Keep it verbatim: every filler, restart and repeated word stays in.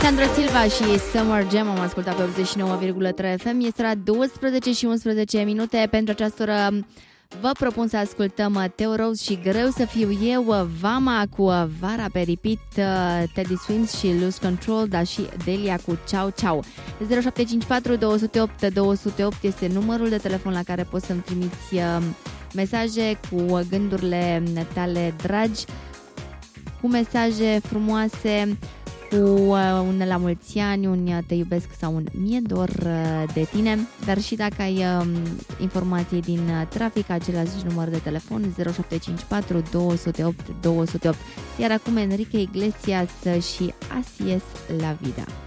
Alessandro Silva și Summer Jam am ascultat pe optzeci și nouă virgulă trei F M. Este ora douăsprezece și unsprezece minute. Pentru această oră vă propun să ascultăm Theo Rose și Greu să fiu eu, Vama cu Vara pe repeat, Teddy Swims și Lose Control, dar și Delia cu Ciao Ciao. zero șapte cinci patru doi zero opt doi zero opt este numărul de telefon la care poți să-mi trimiți mesaje cu gândurile tale dragi, cu mesaje frumoase, cu un la mulți ani, un te iubesc sau un mie dor de tine, dar și dacă ai informații din trafic, același număr de telefon zero șapte cinci patru doi zero opt doi zero opt. Iar acum Enrique Iglesias și Así es la vida.